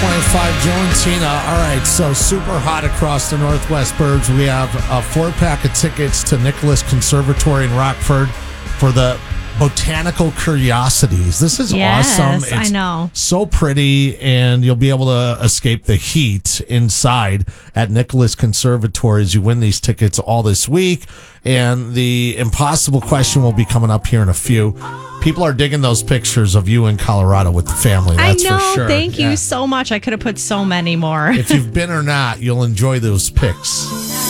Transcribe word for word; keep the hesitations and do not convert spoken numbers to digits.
point five, Joe and Tina. All right, so super hot across the Northwest Burbs. We have a four-pack of tickets to Nicholas Conservatory in Rockford for the Botanical Curiosities. This is yes, awesome. It's I know. so pretty, and you'll be able to escape the heat inside at Nicholas Conservatory as you win these tickets all this week. And the impossible question will be coming up here in a few. People are digging those pictures of you in Colorado with the family. That's I know. for sure. Thank Yeah. you so much. I could have put so many more. If you've been or not, you'll enjoy those pics.